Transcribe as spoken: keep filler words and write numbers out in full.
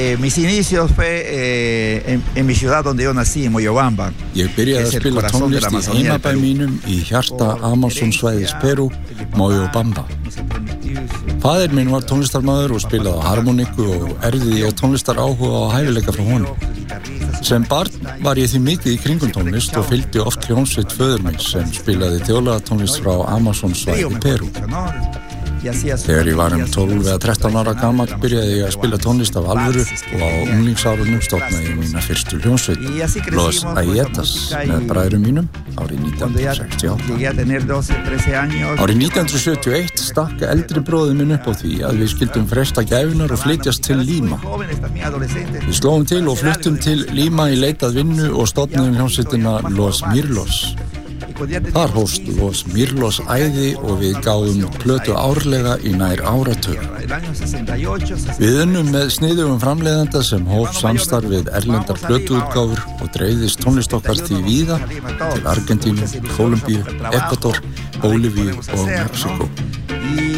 Eh, mis inicios fue eh, en, en mi ciudad donde yo nací, en Moyobamba. Ég byrjaði að spila tónlist í heimabæ mínum í hjarta Amazonsvæðis Perú, Moyobamba. Faðir minn var tónlistarmaður og spilaði harmoniku og erfði ég tónlistaráhuga og hæfileika frá honum. Sem barn var ég því mikið í kringum tónlist og fylgdi oft hljómsveit föður míns sem spilaði þjóðlagatónlist frá Amazonsvæði Perú. Þegar ég var um tólf eða þrettán ára gamall byrjaði ég að spila tónlist af alvöru og á unglingsárunum stofnaði ég mína fyrstu hljómsveit, Los Ayetas, með bræðrum mínum árið nítján hundruð sextíu og átta. Árið nítján hundruð sjötíu og eitt stakk eldri bróðir minn upp á því að við skildum fresta gæfunar og flytjast til Lima. Við slóum til og fluttum til Lima í leit að vinnu og stofnuðum hljómsveitina Los Mirlos. Þar hófst Los Mirlos æði og við gáfum plötu árlega í nær áratug. Við unnum með sniðugum framleiðanda sem hóf samstarf við erlendar plötuútgáfur og dreifðist tónlist okkar því víða til Argentínu, Kólumbíu, Ekvador, Bólivíu og Mexíkó.